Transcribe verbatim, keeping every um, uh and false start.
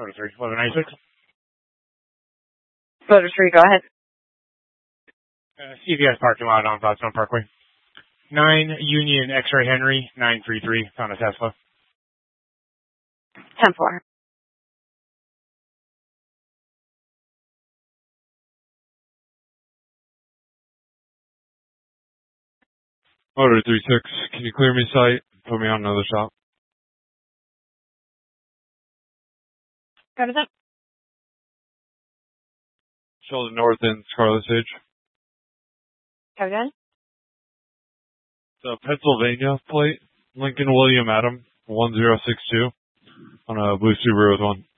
Motor three, eleven ninety-six. Motor three, go ahead. Uh, C V S parking lot on Gladstone Parkway. nine Union X-Ray Henry, nine three three, found a Tesla. ten four. Motor three six, can you clear me site? Put me on another shop. Go to that. Sheldon North and Scarlet Sage. Go again. The Pennsylvania plate, Lincoln William Adam, one zero six two, on a blue Subaru with one.